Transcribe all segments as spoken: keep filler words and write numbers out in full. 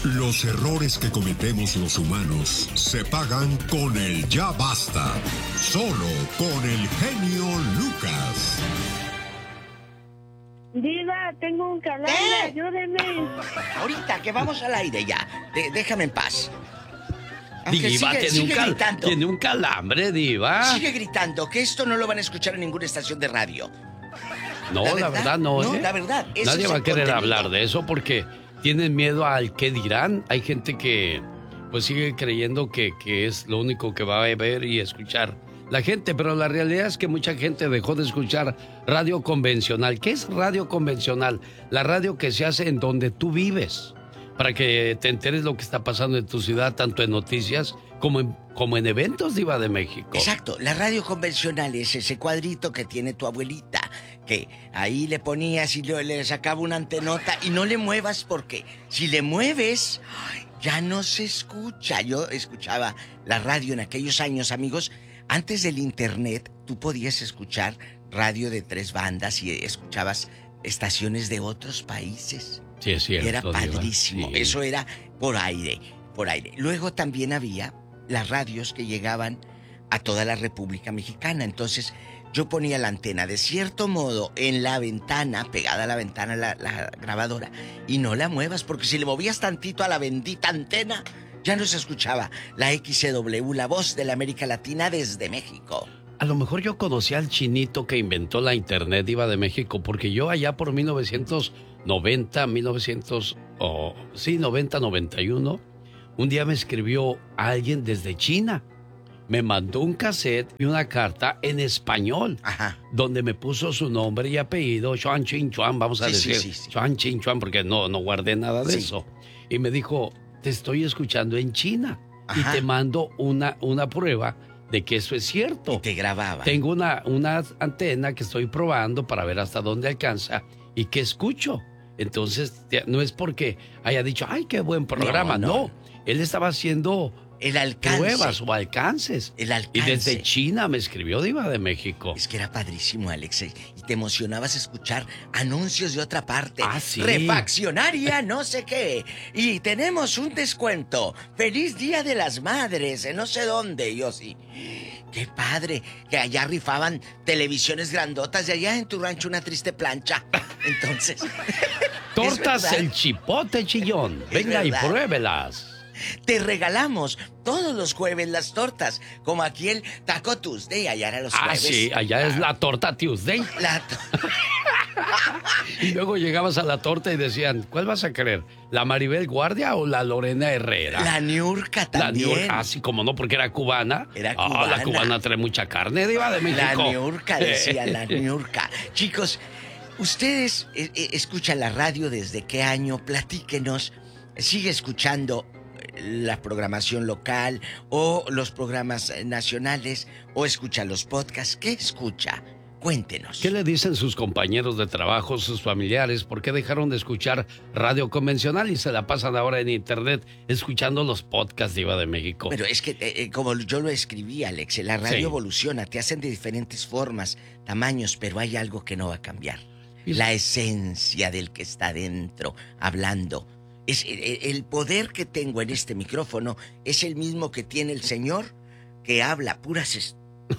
Los errores que cometemos los humanos se pagan con el ya basta. Solo con el genio Lucas. Diva, tengo un calambre, ¿Eh? ayúdeme. Ahorita que vamos al aire ya. De- déjame en paz. Aunque Diva, sigue, tiene, sigue un cal- gritando. tiene un calambre, Diva. Sigue gritando, que esto no lo van a escuchar en ninguna estación de radio. No, la verdad, verdad no, No, ¿eh? la verdad. Eso Nadie es va a el querer contenido. hablar de eso porque tienen miedo al qué dirán. Hay gente que pues sigue creyendo que, que es lo único que va a ver y escuchar la gente, pero la realidad es que mucha gente dejó de escuchar radio convencional. ¿Qué es radio convencional? La radio que se hace en donde tú vives, para que te enteres lo que está pasando en tu ciudad, tanto en noticias como en, como en eventos, Diva de México. Exacto, la radio convencional es ese cuadrito que tiene tu abuelita, que ahí le ponías y le, le sacaba una antenota y no le muevas porque si le mueves, ay, ya no se escucha. Yo escuchaba la radio en aquellos años, amigos. Antes del internet, tú podías escuchar radio de tres bandas y escuchabas estaciones de otros países. Sí, es cierto. Y era Diva, padrísimo. sí. Eso era por aire, por aire. Luego también había las radios que llegaban a toda la República Mexicana. Entonces, yo ponía la antena de cierto modo en la ventana, pegada a la ventana la, la grabadora, y no la muevas, porque si le movías tantito a la bendita antena, ya no se escuchaba la X C W, la voz de la América Latina desde México. A lo mejor yo conocí al chinito que inventó la internet, Diva de México, porque yo allá por mil novecientos noventa, mil novecientos, oh, sí, noventa, noventa y uno, un día me escribió alguien desde China. Me mandó un cassette y una carta en español, Ajá. donde me puso su nombre y apellido, Chuan Chin Chuan, vamos a Sí, sí, decir, sí, sí. Chuan Chin Chuan, porque no, no guardé nada de Sí. eso. Y me dijo, te estoy escuchando en China Ajá. y te mando una, una prueba de que eso es cierto. Y te grababa. Tengo una, una antena que estoy probando para ver hasta dónde alcanza y que escucho. Entonces, no es porque haya dicho, ay, qué buen programa. No, No, no. él estaba haciendo El alcance. pruebas o alcances. El alcance. Y desde China me escribió Diva de México. Es que era padrísimo, Alex. eh, Y te emocionabas escuchar anuncios de otra parte. Ah, sí. Refaccionaria, no sé qué. Y tenemos un descuento. Feliz Día de las Madres, en no sé dónde. Y yo sí. Qué padre. Que allá rifaban televisiones grandotas y allá en tu rancho una triste plancha. Entonces. Tortas ¿es verdad? el chipote chillón. Es Venga y verdad. pruébelas. Te regalamos todos los jueves las tortas. Como aquí el Taco Tuesday. Allá era los Ah, jueves. sí, allá es la torta Tuesday. La to- Y luego llegabas a la torta y decían, ¿cuál vas a querer? ¿La Maribel Guardia o la Lorena Herrera? La Niurka La también. Niurka, así como no, porque era cubana. Era Ah, cubana. la cubana trae mucha carne, Diva de México. La Niurka, decía la Niurka. Chicos, ustedes eh, eh, escuchan la radio desde qué año, platíquenos. ¿Sigue escuchando eh, la programación local o los programas eh, nacionales o escucha los podcasts? ¿Qué escucha? Cuéntenos. ¿Qué le dicen sus compañeros de trabajo, sus familiares? ¿Por qué dejaron de escuchar radio convencional y se la pasan ahora en internet escuchando los podcasts, Diva de México? Pero es que, eh, eh, como yo lo escribí, Alex, la radio Sí. evoluciona, te hacen de diferentes formas, tamaños, pero hay algo que no va a cambiar. Y- La esencia del que está dentro, hablando. Es, eh, el poder que tengo en este micrófono es el mismo que tiene el señor que habla puras est-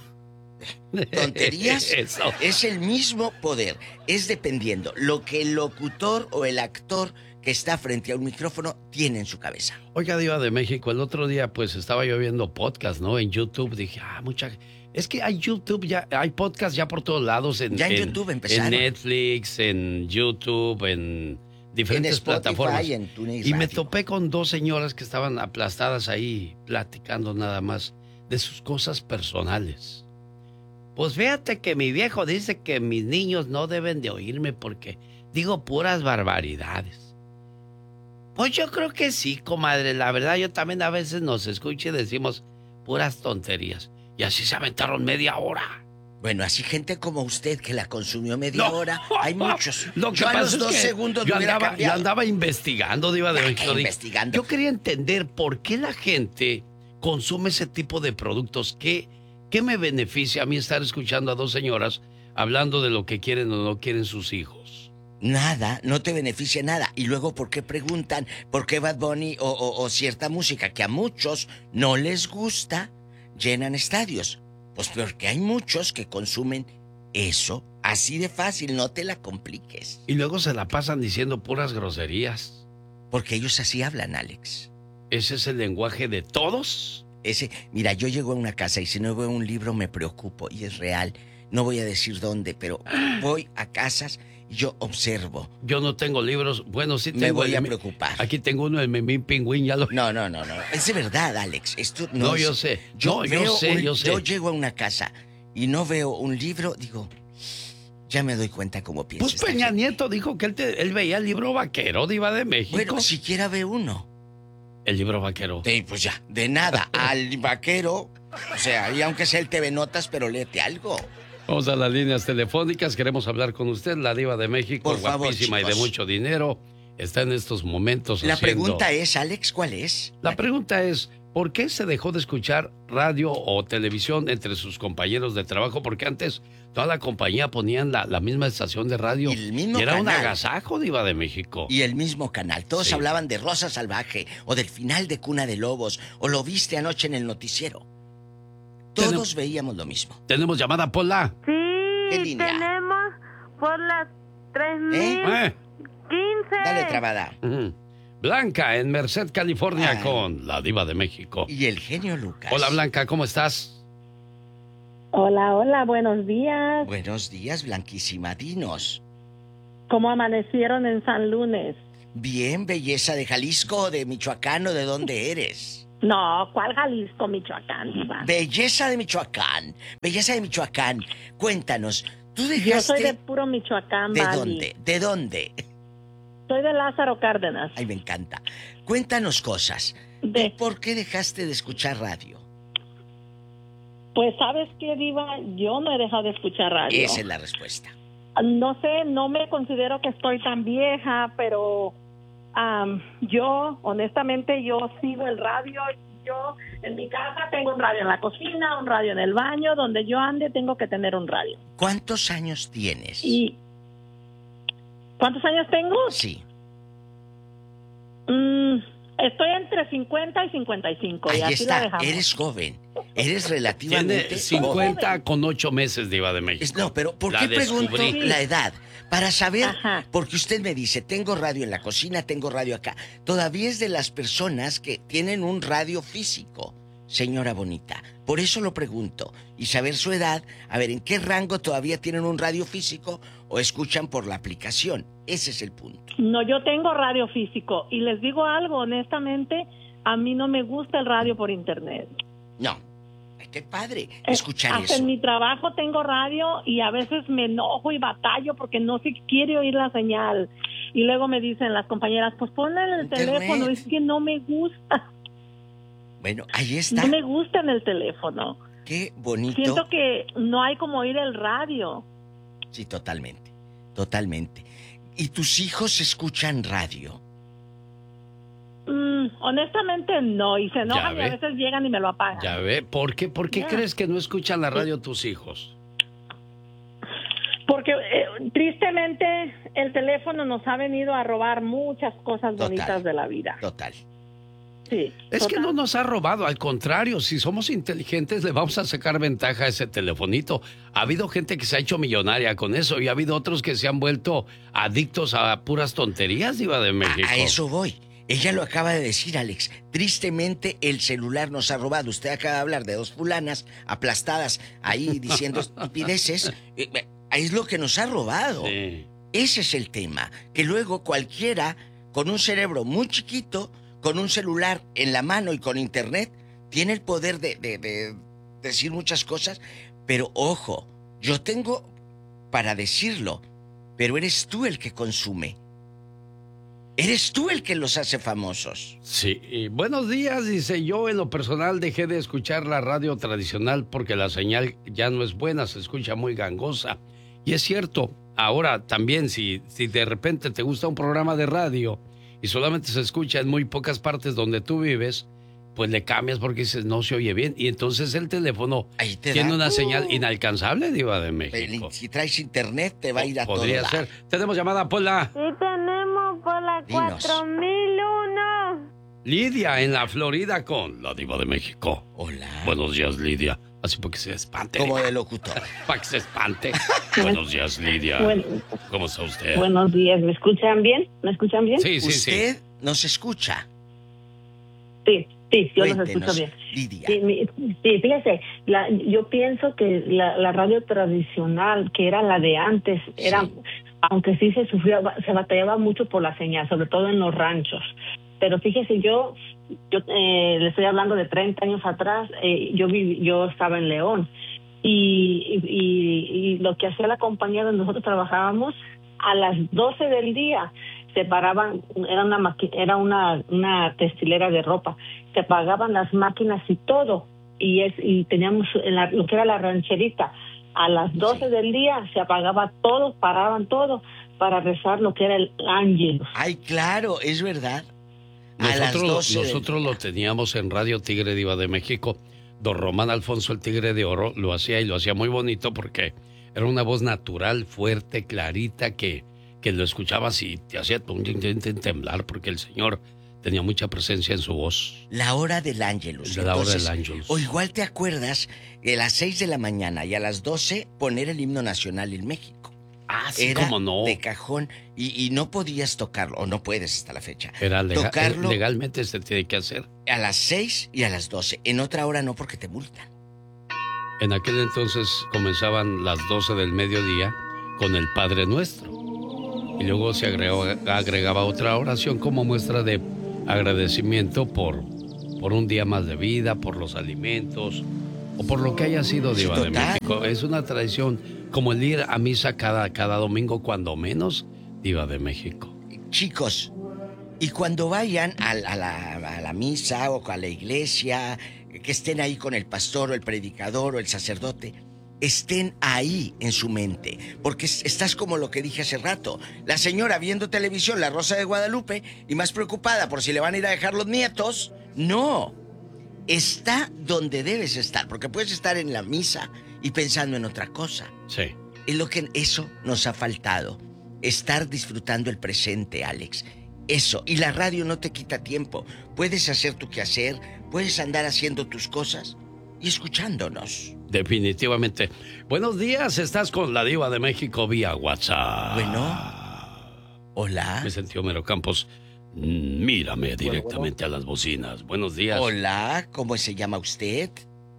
tonterías. Eso. Es el mismo poder. Es dependiendo lo que el locutor o el actor que está frente a un micrófono tiene en su cabeza. Oiga, Diva de México, el otro día pues estaba yo viendo podcast, ¿no? En YouTube dije, ah, mucha... Es que hay YouTube ya, hay podcast ya por todos lados. En, Ya en YouTube empezaron. En Netflix, en YouTube, en diferentes En Spotify, plataformas. en TuneIn Y me Radio. topé con dos señoras que estaban aplastadas ahí, platicando nada más de sus cosas personales. Pues fíjate que mi viejo dice que mis niños no deben de oírme porque digo puras barbaridades. Pues yo creo que sí, comadre. La verdad, yo también a veces nos escucho y decimos puras tonterías. Y así se aventaron media hora. Bueno, así gente como usted que la consumió media No. hora, hay muchos. Lo que Yo a pasa los es dos que segundos yo me hubiera andaba, yo cambiado. andaba investigando, Diva de ¿Qué México. Dije, investigando? Yo quería entender por qué la gente consume ese tipo de productos. ¿Qué, qué me beneficia a mí estar escuchando a dos señoras hablando de lo que quieren o no quieren sus hijos? Nada, no te beneficia nada. Y luego, ¿por qué preguntan por qué Bad Bunny o, o, o cierta música que a muchos no les gusta llenan estadios? Pues porque hay muchos que consumen eso. Así de fácil, no te la compliques. Y luego se la pasan diciendo puras groserías. Porque ellos así hablan, Alex. ¿Ese es el lenguaje de todos? Ese, mira, yo llego a una casa y si no veo un libro me preocupo y es real. No voy a decir dónde, pero voy a casas y yo observo. Yo no tengo libros. Bueno, sí tengo. Me voy el, a preocupar. Aquí tengo uno de Memín Pingüín, ya lo... No, no, no, no. Es de verdad, Alex. Esto no, No, es... yo sé. Yo, no, yo veo sé, un... yo sé. Yo llego a una casa y no veo un libro, digo, ya me doy cuenta cómo piensa. Pues esta Peña gente. Nieto dijo que él, te- él veía el libro vaquero, Diva de México. Bueno, siquiera ve uno. El libro vaquero. Sí, pues ya, de nada. Al vaquero, o sea, y aunque sea el T V Notas, pero léete algo. Vamos a las líneas telefónicas, queremos hablar con usted, la Diva de México, Por favor, guapísima y de chicos. mucho dinero, está en estos momentos La haciendo... pregunta es, Alex, ¿cuál es? La pregunta es, ¿por qué se dejó de escuchar radio o televisión entre sus compañeros de trabajo? Porque antes toda la compañía ponían la, la misma estación de radio. Y el mismo y era un canal. agasajo, Diva de México. Y el mismo canal. Todos Sí. hablaban de Rosa Salvaje o del final de Cuna de Lobos o lo viste anoche en el noticiero. Todos Tenemos- veíamos lo mismo. Tenemos llamada, Pola. Sí, ¿Qué línea? tenemos por las tres mil ¿Eh? quince. Dale trabada. Ujú. Blanca, en Merced, California, Ay. con la Diva de México. Y el genio Lucas. Hola, Blanca, ¿cómo estás? Hola, hola, buenos días. Buenos días, Blanquísima. Dinos. ¿Cómo amanecieron en San Lunes? Bien, belleza de Jalisco o de Michoacán o de dónde eres. No, ¿cuál Jalisco, Michoacán, diva? Belleza de Michoacán. Belleza de Michoacán. Cuéntanos, ¿tú dejaste... Yo soy de puro Michoacán, ¿De Vali. dónde? ¿De dónde? Soy de Lázaro Cárdenas. Ay, me encanta. Cuéntanos cosas. De, ¿Por qué dejaste de escuchar radio? pues, ¿sabes qué, diva? Yo no he dejado de escuchar radio. Esa es la respuesta. No sé, no me considero que estoy tan vieja, pero am, yo, honestamente, yo sigo el radio. Yo en mi casa tengo un radio en la cocina, un radio en el baño, donde yo ande tengo que tener un radio. ¿Cuántos años tienes? ¿Y cuántos años tengo? Sí. Mm, estoy entre cincuenta y cincuenta y cinco. Ahí y así la está. dejamos. Eres joven. Eres relativamente Tiene cincuenta con ocho meses, Diva de México. Es- No, pero ¿por La qué pregunto descubrí. la edad? Para saber, Ajá. porque usted me dice, tengo radio en la cocina, tengo radio acá. Todavía es de las personas que tienen un radio físico, señora bonita. Por eso lo pregunto. Y saber su edad, a ver, ¿en qué rango todavía tienen un radio físico o escuchan por la aplicación? Ese es el punto. No, yo tengo radio físico. Y les digo algo, honestamente, a mí no me gusta el radio por internet. No. Ay, qué padre Eh, escuchar Hasta eso. en mi trabajo tengo radio y a veces me enojo y batallo porque no se quiere oír la señal. Y luego me dicen las compañeras, pues ponla en el Internet. teléfono. Es que no me gusta. Bueno, ahí está. No me gusta en el teléfono. Qué bonito. Siento que no hay como oír el radio. Sí, totalmente. Totalmente. ¿Y tus hijos escuchan radio? Mm, honestamente no, y se enojan y ve. a veces llegan y me lo apagan. Ya ve, ¿por qué, por qué Ya. crees que no escuchan la radio tus hijos? Porque eh, tristemente el teléfono nos ha venido a robar muchas cosas Total. bonitas de la vida. Total. Sí. Es que total. no nos ha robado, al contrario, si somos inteligentes le vamos a sacar ventaja a ese telefonito. Ha habido gente que se ha hecho millonaria con eso y ha habido otros que se han vuelto adictos a puras tonterías, Diva de México. A, a eso voy. Ella lo acaba de decir, Alex. Tristemente, el celular nos ha robado. Usted acaba de hablar de dos fulanas aplastadas ahí diciendo estupideces. Eh, eh, Es lo que nos ha robado. Sí. Ese es el tema. Que luego cualquiera con un cerebro muy chiquito, con un celular en la mano y con internet, tiene el poder de, de- de decir muchas cosas. Pero ojo, yo tengo para decirlo, pero eres tú el que consume. Eres tú el que los hace famosos. Sí, y buenos días, dice yo en lo personal dejé de escuchar la radio tradicional porque la señal ya no es buena, se escucha muy gangosa. Y es cierto, ahora también si, si de repente te gusta un programa de radio y solamente se escucha en muy pocas partes donde tú vives, pues le cambias porque dices, no se oye bien. Y entonces el teléfono tiene da. una Uh. señal inalcanzable, Diva de México. Si traes internet, te va a ir a todo. Podría ser. Tenemos llamada, Pola. Sí, tenemos por la Dinos. cuatro mil uno. Lidia en la Florida con la Diva de México. Hola. Buenos días, Lidia. Así porque se espante. Como de locutor. Para que se espante. Buenos días, Lidia. Bueno, ¿Cómo está usted? buenos días, ¿me escuchan bien? ¿Me escuchan bien? Sí, sí, ¿Usted sí. nos escucha? Sí, sí, yo los Cuéntenos, escucho bien. Lidia. Sí, mi- sí, fíjese, la, yo pienso que la, la radio tradicional, que era la de antes, era, Sí. aunque sí se sufría, se batallaba mucho por la señal, sobre todo en los ranchos. Pero fíjese, yo, yo eh, le estoy hablando de treinta años atrás, eh, yo viví, yo estaba en León y, y, y, y lo que hacía la compañía donde nosotros trabajábamos, a las doce del día se paraban, era una maqui- era una, una textilera de ropa, se pagaban las máquinas y todo, y es y teníamos en la- lo que era la rancherita, a las doce Sí. del día se apagaba todo, paraban todo para rezar lo que era el Ángelus. Ay, claro, es verdad. A las Nosotros, doce del nosotros día. lo teníamos en Radio Tigre, Diva de México. Don Román Alfonso, el Tigre de Oro, lo hacía y lo hacía muy bonito porque era una voz natural, fuerte, clarita, que, que lo escuchabas y te hacía tum, tum, tum, tum, temblar porque el señor tenía mucha presencia en su voz. La hora del Ángelus. La hora Entonces, del Ángelus. O igual te acuerdas, a las seis de la mañana y a las doce poner el himno nacional en México. Ah, sí, Era cómo no. de cajón y, y no podías tocarlo, o no puedes hasta la fecha. Era lega- tocarlo legalmente se tiene que hacer. a las seis y a las doce. En otra hora no, porque te multan. En aquel entonces comenzaban las doce del mediodía con el Padre Nuestro. Y luego se agregó- agregaba otra oración como muestra de agradecimiento por, por un día más de vida, por los alimentos o por lo que haya sido, Sí, Diva de total. México. Es una tradición como el ir a misa cada, cada domingo, cuando menos, Diva de México. Chicos, y cuando vayan a, a la, a la misa o a la iglesia, que estén ahí con el pastor o el predicador o el sacerdote, estén ahí en su mente, porque es- estás como lo que dije hace rato, la señora viendo televisión, La Rosa de Guadalupe, y más preocupada por si le van a ir a dejar los nietos. No, está donde debes estar, porque puedes estar en la misa y pensando en otra cosa. Sí. Es lo que eso nos ha faltado. Estar disfrutando el presente, Alex. Eso. Y la radio no te quita tiempo. Puedes hacer tu quehacer, puedes andar haciendo tus cosas y escuchándonos. Definitivamente. Buenos días, estás con la Diva de México vía WhatsApp. Bueno. Hola. Me sentí Homero Campos. Mm, Mírame directamente a las bocinas. Buenos días. Hola, ¿cómo se llama usted?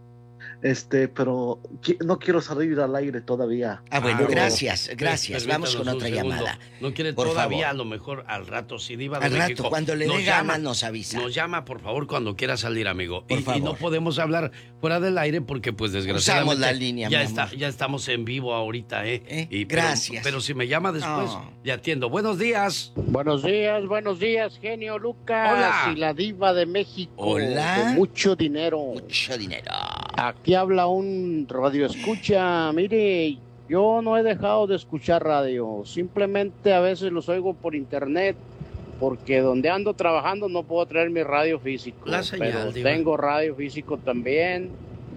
Este, pero qui- no quiero salir al aire todavía. Ah, bueno, Pero- gracias, gracias. Vamos con Permítanos otra un segundo. llamada. No quiere Por todavía, favor. a lo mejor al rato, si Diva de Al rato, México. cuando le nos dé llama, ganas, nos avisa. Nos llama, por favor, cuando quiera salir, amigo. Por y, y favor. no podemos hablar fuera del aire porque, pues, desgraciadamente. Usamos la línea, ya mi está, amor. ya estamos en vivo ahorita, ¿eh? ¿Eh? Y, pero- Gracias. Pero, si me llama después, No. le atiendo. Buenos días. Buenos días, buenos días, genio Lucas. Hola. Y la diva de México. Hola. Con mucho dinero. Mucho dinero. Aquí habla un radio escucha. Mire, yo no he dejado de escuchar radio. Simplemente a veces los oigo por internet. Porque donde ando trabajando no puedo traer mi radio físico. La señal, pero diva. tengo radio físico también.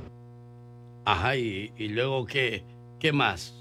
Ajá, y, y luego, ¿qué, qué más?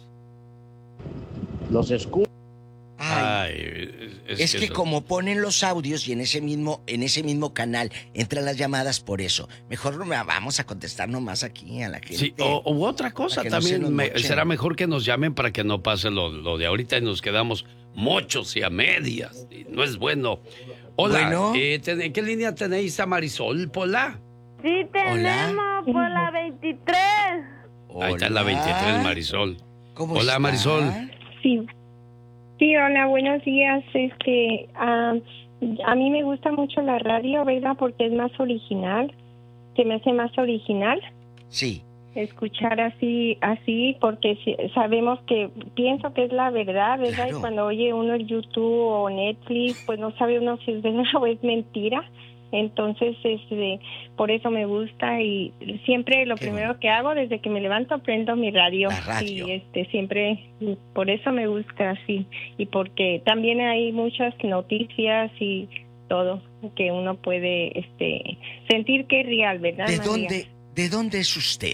Los escucho. Ay. Ay, Es que eso- como ponen los audios y en ese mismo en ese mismo canal entran las llamadas, por eso. Mejor no me vamos a contestar nomás aquí a la gente. Sí, o, o otra cosa Para que no se también, nos me- mochen. será mejor que nos llamen para que no pase lo, lo de ahorita y nos quedamos mochos y a medias. Y no es bueno. Hola, Bueno. eh, ten- ¿en qué línea tenéis a Marisol, Pola? Sí, tenemos por la veintitrés. Ahí está la Hola. veintitrés, Marisol. ¿Cómo Hola, está? Marisol. Sí. Sí, hola, buenos días. Este, ah, a mí me gusta mucho la radio, ¿verdad? Porque es más original. Se me hace más original Sí. escuchar así, así, porque si- sabemos que pienso que es la verdad, ¿verdad? Claro. Y cuando oye uno el YouTube o Netflix, pues no sabe uno si es verdad o es mentira. Entonces, este, por eso me gusta y siempre lo Qué primero que hago desde que me levanto prendo mi radio. La radio. Y este, siempre, por eso me gusta así y porque también hay muchas noticias y todo, que uno puede este sentir que es real, ¿verdad, ¿De María? dónde, de dónde es usted?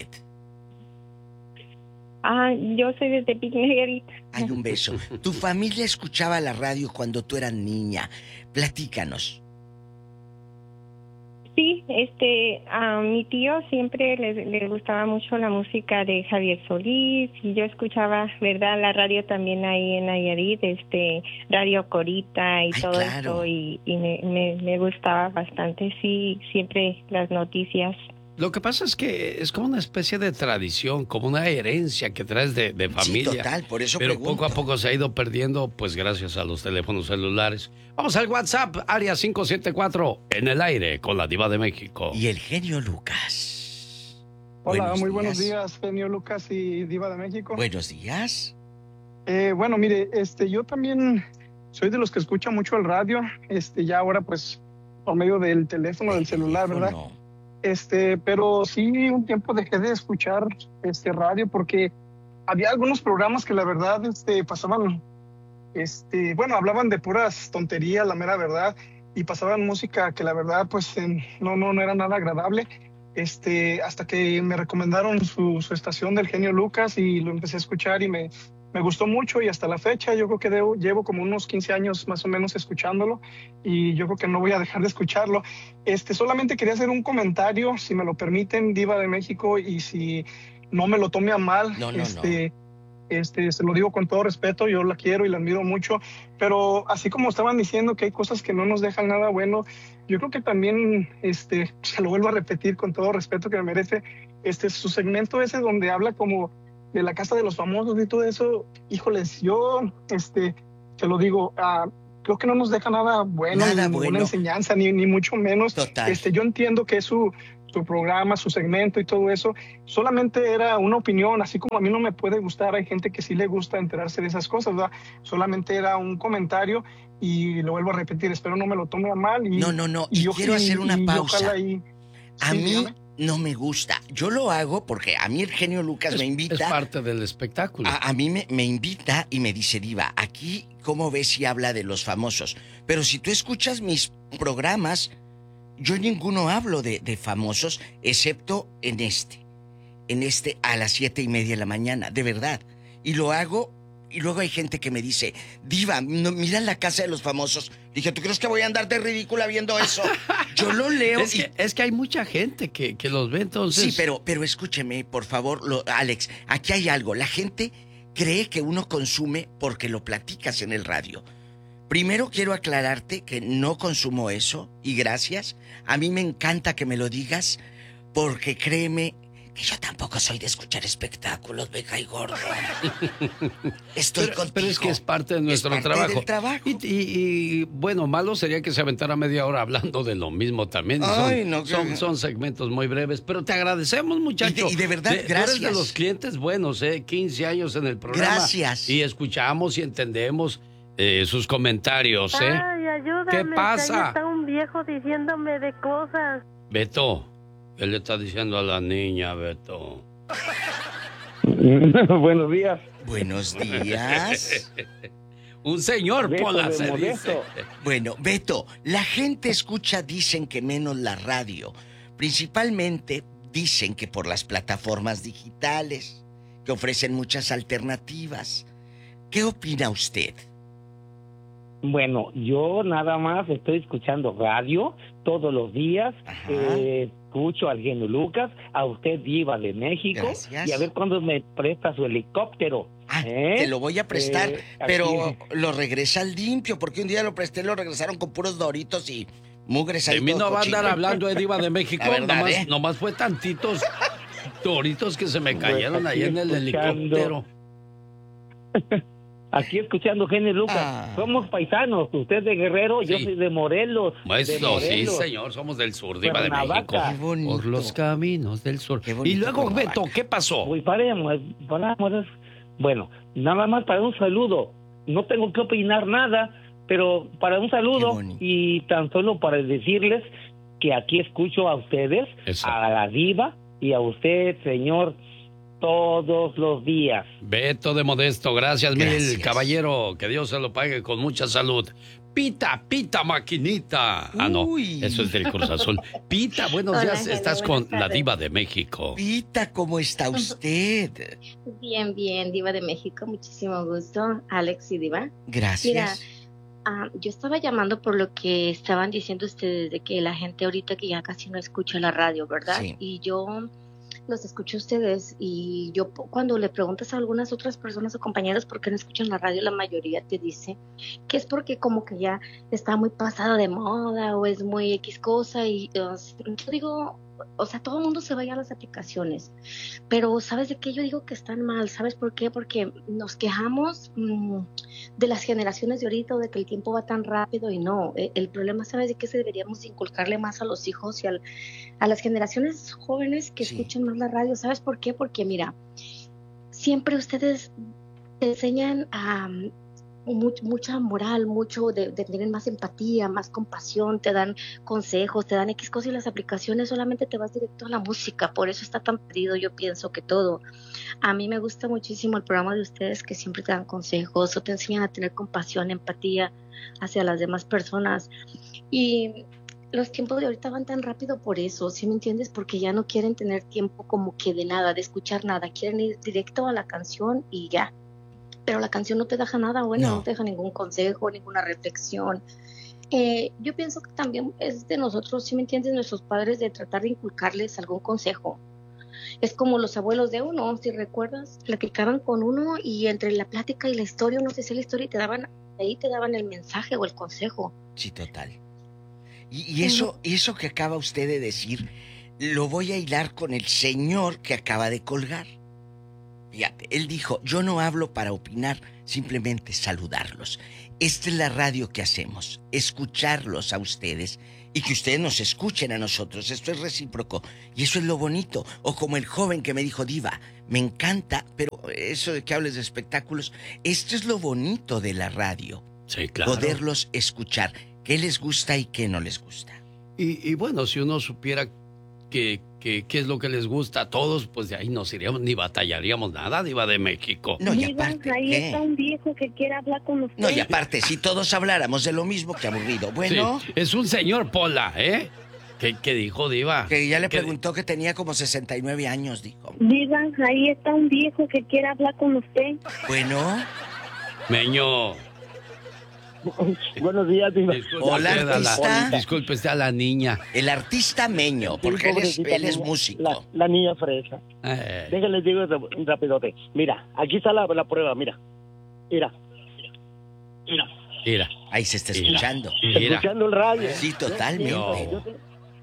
Ah, yo soy desde Pic Negrita. Hay un beso. ¿Tu familia escuchaba la radio cuando tú eras niña? Platícanos. Sí, este, a mi tío siempre le, le gustaba mucho la música de Javier Solís y yo escuchaba, ¿verdad? La radio también ahí en Nayarit, este, Radio Corita y Ay, todo claro. eso y, y me, me, me gustaba bastante, sí, siempre las noticias. Lo que pasa es que es como una especie de tradición, como una herencia que traes de, de familia. Sí, total, por eso Pero pregunto. poco a poco se ha ido perdiendo, pues gracias a los teléfonos celulares. Vamos al WhatsApp, área cinco siete cuatro, en el aire, con la Diva de México. Y el genio Lucas. Hola, Buenos muy buenos días. días, genio Lucas y Diva de México. Buenos días. Eh, bueno, mire, este, yo también soy de los que escucha mucho el radio, este, ya ahora pues por medio del teléfono, del celular, ¿verdad? No. Este, pero sí un tiempo dejé de escuchar este radio porque había algunos programas que la verdad este, pasaban, este, bueno, hablaban de puras tonterías, la mera verdad, y pasaban música que la verdad pues en- no, no, no era nada agradable. Este, hasta que me recomendaron su, su estación del genio Lucas y lo empecé a escuchar y me, me gustó mucho y hasta la fecha yo creo que debo- llevo como unos quince años más o menos escuchándolo y yo creo que no voy a dejar de escucharlo. Este, solamente quería hacer un comentario, si me lo permiten, Diva de México, y si no me lo tome a mal, No, no, este, este, se lo digo con todo respeto, yo la quiero y la admiro mucho, pero así como estaban diciendo que hay cosas que no nos dejan nada bueno, yo creo que también, este, se lo vuelvo a repetir con todo respeto que me merece, este, su segmento ese donde habla como de la casa de los famosos y todo eso, híjoles, yo, este, te lo digo, ah, creo que no nos deja nada bueno, Nada ni ninguna bueno. enseñanza, ni, ni mucho menos. Total. Este, yo entiendo que es su, su programa, su segmento y todo eso, solamente era una opinión, así como a mí no me puede gustar, hay gente que sí le gusta enterarse de esas cosas, ¿verdad? Solamente era un comentario y lo vuelvo a repetir, espero no me lo tome a mal. Y, No, no, no. y Y yo- quiero y- hacer una y pausa. ojalá y- A sí, mí dígame. no me gusta. Yo lo hago porque a mí el genio Lucas Es, me es invita. parte del espectáculo. A, a mí me, me invita y me dice, Diva, aquí, ¿cómo ves si habla de los famosos? Pero si tú escuchas mis programas, yo en ninguno hablo de, de famosos, excepto en este. En este a las siete y media de la mañana, de verdad. Y lo hago, y luego hay gente que me dice, Diva, no, mira la casa de los famosos. Dije, ¿tú crees que voy a andar de ridícula viendo eso? Yo lo leo Es y... que, es que hay mucha gente que, que los ve, entonces. Sí, pero, pero escúcheme, por favor, lo, Alex, aquí hay algo. La gente cree que uno consume porque lo platicas en el radio. Primero quiero aclararte que no consumo eso, y gracias. A mí me encanta que me lo digas, porque créeme que yo tampoco soy de escuchar espectáculos, vieja y gordo. Estoy pero, contigo. pero es que es parte de nuestro Es parte trabajo. del trabajo. Y, y- y, bueno, malo sería que se aventara media hora hablando de lo mismo también. Ay, son, no, que- son, son segmentos muy breves, pero te agradecemos, muchacho. Y de- y de verdad, tú eres gracias. de los clientes buenos, ¿eh? quince años en el programa. Gracias. Y escuchamos y entendemos eh, sus comentarios, ¿eh? Ay, ayúdame. ¿Qué que pasa? ahí está un viejo diciéndome de cosas. Beto, ¿qué le está diciendo a la niña, Beto? Buenos días. Buenos días. Un señor, Beto Pola, de se Modesto. dice. Bueno, Beto, la gente escucha, dicen que menos la radio. Principalmente dicen que por las plataformas digitales, que ofrecen muchas alternativas. ¿Qué opina usted? Bueno, yo nada más estoy escuchando radio todos los días. Ajá. Eh, escucho al genio Lucas, a usted Diva de México. Gracias. Y a ver cuándo me presta su helicóptero. Ah, ¿Eh? te lo voy a prestar, Eh, pero aquí- lo regresa limpio, porque un día lo presté, lo regresaron con puros doritos y mugres ahí. De mí todo no va a andar cochino. hablando de Diva de México. La verdad, nomás, ¿eh? nomás fue tantitos toritos que se me Pues cayeron ahí aquí en el escuchando. helicóptero. Aquí escuchando genio Lucas. Ah. Somos paisanos. Usted de Guerrero, yo Sí. soy de Morelos. de Maestro, sí, Morelos. señor, somos del sur, Diva de Cuernavaca. México. Qué bonito. Por los caminos del sur. Qué bonito Y luego, Cuernavaca. Beto, ¿qué pasó? Pues paremos, paramos. Bueno, nada más para un saludo. No tengo que opinar nada, pero para un Qué saludo bonito. y tan solo para decirles que aquí escucho a ustedes, Eso. a la Diva y a usted, señor, todos los días. Beto de Modesto, gracias, Gracias. mil, caballero, que Dios se lo pague con mucha salud. Pita, Pita Maquinita. Ah, no, Uy. eso es del Cruz Azul. Pita, buenos Hola, días, genio, estás buenas con la tardes. diva de México. Pita, ¿cómo está usted? Bien, bien, Diva de México, muchísimo gusto, Alex y Diva. Mira, Gracias. ah, yo estaba llamando por lo que estaban diciendo ustedes de que la gente ahorita que ya casi no escucha la radio, ¿verdad? Sí. Y yo los escucho a ustedes y yo po- cuando le preguntas a algunas otras personas o compañeros por qué no escuchan la radio, la mayoría te dice que es porque como que ya está muy pasada de moda o es muy X cosa y uh, yo digo, o sea, todo el mundo se vaya a las aplicaciones, pero ¿sabes de qué? Yo digo que están mal, ¿sabes por qué? Porque nos quejamos mmm, de las generaciones de ahorita o de que el tiempo va tan rápido y no, eh, el problema, ¿sabes de qué? Se deberíamos inculcarle más a los hijos y al, a las generaciones jóvenes que Sí. escuchen más la radio, ¿sabes por qué? Porque mira, siempre ustedes te enseñan a mu- mucha moral, mucho de, de tener más empatía, más compasión, te dan consejos, te dan X cosas y las aplicaciones solamente te vas directo a la música, por eso está tan perdido, yo pienso que todo. A mí me gusta muchísimo el programa de ustedes que siempre te dan consejos o te enseñan a tener compasión, empatía hacia las demás personas y los tiempos de ahorita van tan rápido por eso, ¿sí me entiendes? Porque ya no quieren tener tiempo como que de nada, de escuchar nada, quieren ir directo a la canción y ya. Pero la canción no te deja nada bueno, No. no, te deja ningún consejo, ninguna reflexión. Eh, yo pienso que también es de nosotros, ¿sí me entiendes? Nuestros padres de tratar de inculcarles algún consejo. Es como los abuelos de uno, si recuerdas, platicaban con uno y entre la plática y la historia, uno se hacía la historia y te daban, ahí te daban el mensaje o el consejo. Sí, total. Y, y eso, eso que acaba usted de decir, lo voy a hilar con el señor que acaba de colgar. Fíjate, él dijo, yo no hablo para opinar, simplemente saludarlos. Esta es la radio que hacemos, escucharlos a ustedes y que ustedes nos escuchen a nosotros. Esto es recíproco y eso es lo bonito. O como el joven que me dijo, Diva, me encanta, pero eso de que hables de espectáculos, esto es lo bonito de la radio. Sí, claro. Poderlos escuchar, qué les gusta y qué no les gusta. Y, y bueno, si uno supiera que, que, qué es lo que les gusta a todos, pues de ahí no iríamos ni batallaríamos nada, diva de México. No, y Diva, aparte, ahí ¿qué? está un viejo que quiere hablar con usted. No, y aparte, si todos habláramos de lo mismo, qué aburrido. Bueno, Sí, es un señor Pola, ¿eh? ¿Qué, qué dijo, diva? que ya le ¿Qué- preguntó que tenía como sesenta y nueve años, dijo. Diva, ahí está un viejo que quiere hablar con usted. Bueno, Meño. Buenos días, Diva. Disculpe Hola, usted a la- artista. disculpe usted a la niña. el artista Meño, Sí, porque él es, pobrecita él es niña, músico. La, la niña fresa. Eh, Déjenles digo rap- rapidote. Mira, aquí está la, la prueba, mira. Mira. Mira. mira, Ahí se está Mira. escuchando. mira. Escuchando el radio. Sí, totalmente. Yo te-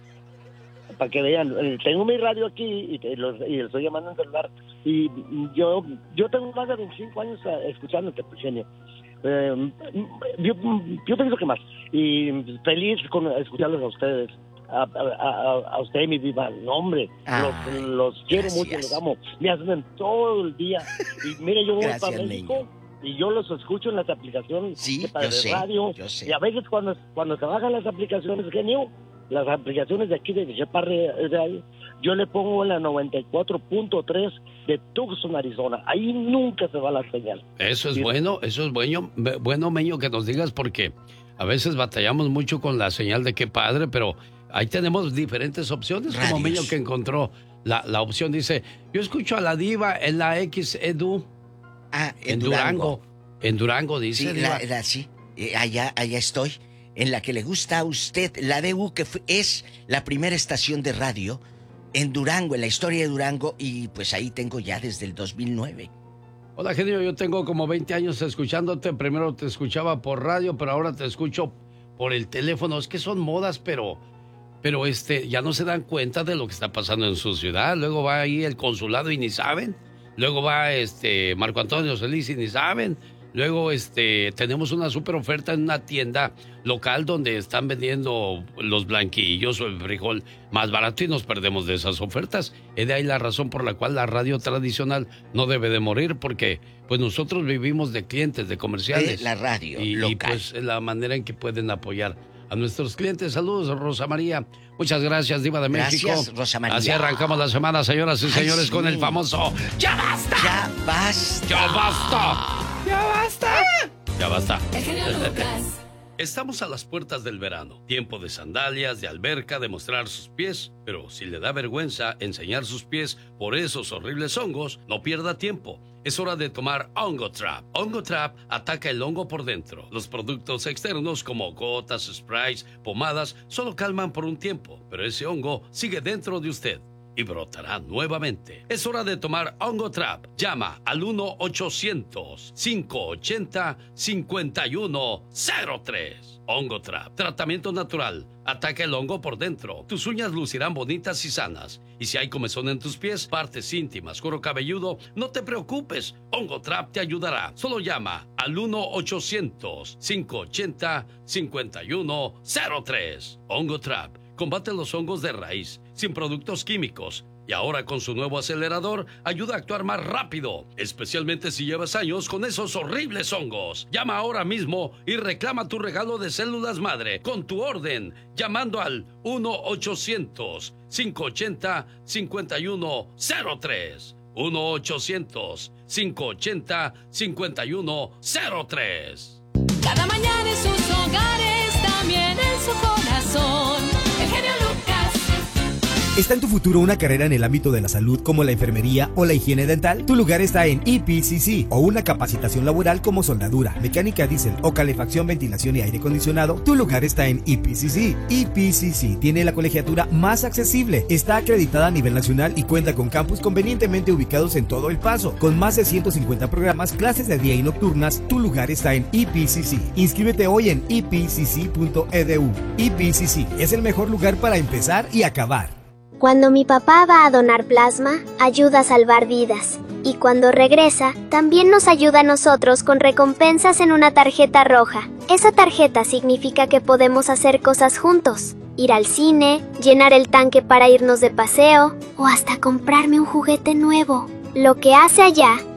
Para que vean, eh, tengo mi radio aquí y, te- los- y le estoy llamando en celular. Y yo yo tengo más de veinticinco años eh, escuchándote, pues, genio. Eh, yo, yo pienso que más. Y feliz con escucharlos a ustedes. A, a, a, a usted, mi diva. No, hombre, Ay, los, los quiero gracias. mucho, los amo. Me hacen todo el día. Y mire, yo voy Gracias, para México y yo los escucho en las aplicaciones Sí, de padre yo sé, radio. yo sé. Y a veces cuando, cuando trabajan las aplicaciones, genio, las aplicaciones de aquí de Cheparre Radio, yo le pongo en la noventa y cuatro punto tres de Tucson, Arizona. Ahí nunca se va la señal. Eso es Sí. bueno, eso es bueno, be- bueno, Meño, que nos digas porque a veces batallamos mucho con la señal de qué padre, pero ahí tenemos diferentes opciones, como Radios. Meño que encontró la, la opción, dice, yo escucho a la diva en la X Edu, Ah, en, en Durango. Durango. En Durango, dice. Sí, diva. la, la- sí. Eh, allá, allá estoy. En la que le gusta a usted, la D U, que fue- es la primera estación de radio en Durango, en la historia de Durango, y pues ahí tengo ya desde el dos mil nueve. Hola, genio, yo tengo como veinte años escuchándote. Primero te escuchaba por radio, pero ahora te escucho por el teléfono. Es que son modas, pero, pero este, ya no se dan cuenta de lo que está pasando en su ciudad. Luego va ahí el consulado y ni saben. Luego va este Marco Antonio Solís y ni saben. Luego este tenemos una super oferta en una tienda local donde están vendiendo los blanquillos o el frijol más barato y nos perdemos de esas ofertas. Es de ahí la razón por la cual la radio tradicional no debe de morir, porque pues nosotros vivimos de clientes, de comerciales. De la radio y, local. y pues es la manera en que pueden apoyar a nuestros clientes. Saludos, Rosa María. Muchas gracias, diva de México. Gracias, Rosa María. Así arrancamos la semana, señoras y Ay, señores, sí. con el famoso ¡Ya basta! ¡Ya basta! ¡Ya basta! ¡Ya basta! ¡Ya basta! El genio Lucas. Estamos a las puertas del verano, tiempo de sandalias, de alberca, de mostrar sus pies, pero si le da vergüenza enseñar sus pies por esos horribles hongos, no pierda tiempo. Es hora de tomar Hongo Trap. Hongo Trap ataca el hongo por dentro. Los productos externos como gotas, sprays, pomadas, solo calman por un tiempo, pero ese hongo sigue dentro de usted y brotará nuevamente. Es hora de tomar Hongo Trap. Llama al uno ochocientos, cinco ochenta, cincuenta y uno cero tres. Hongo Trap. Tratamiento natural. Ataca el hongo por dentro. Tus uñas lucirán bonitas y sanas. Y si hay comezón en tus pies, partes íntimas, cuero cabelludo, no te preocupes. Hongo Trap te ayudará. Solo llama al uno ochocientos, cinco ochenta, cincuenta y uno cero tres. Hongo Trap. Combate los hongos de raíz, sin productos químicos. Y ahora con su nuevo acelerador, ayuda a actuar más rápido, especialmente si llevas años con esos horribles hongos. Llama ahora mismo y reclama tu regalo de células madre con tu orden, llamando al uno ochocientos, cinco ochenta, cincuenta y uno cero tres. uno ochocientos, cinco ochenta, cincuenta y uno cero tres. Cada mañana en sus hogares, también en su corazón. El genio Lucas. ¿Está en tu futuro una carrera en el ámbito de la salud como la enfermería o la higiene dental? Tu lugar está en E P C C, o una capacitación laboral como soldadura, mecánica diésel o calefacción, ventilación y aire acondicionado. Tu lugar está en E P C C. E P C C tiene la colegiatura más accesible, está acreditada a nivel nacional y cuenta con campus convenientemente ubicados en todo El Paso. Con más de ciento cincuenta programas, clases de día y nocturnas, tu lugar está en E P C C. Inscríbete hoy en e p c c punto e d u. E P C C es el mejor lugar para empezar y acabar. Cuando mi papá va a donar plasma, ayuda a salvar vidas. Y cuando regresa, también nos ayuda a nosotros con recompensas en una tarjeta roja. Esa tarjeta significa que podemos hacer cosas juntos. Ir al cine, llenar el tanque para irnos de paseo, o hasta comprarme un juguete nuevo. Lo que hace allá